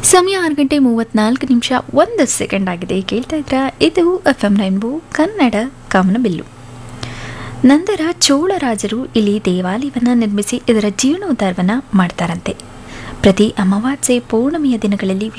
ಸಮಯ 6:34 ಆಗಿದೆ. ಕೇಳ್ತಾ ಇದ್ರ ಇದು FM ರೈನ್ಬೋ ಕನ್ನಡ ಕಾಮನಬಿಲ್ಲು. ನಂತರ ಚೋಳರಾಜರು ಇಲ್ಲಿ ದೇವಾಲಯವನ್ನು ನಿರ್ಮಿಸಿ ಇದರ ಜೀರ್ಣೋದ್ಧಾರವನ್ನು ಮಾಡ್ತಾರಂತೆ. ಪ್ರತಿ ಅಮಾವಾಸ್ಯೆ ಪೌರ್ಣಮಿಯ ದಿನಗಳಲ್ಲಿ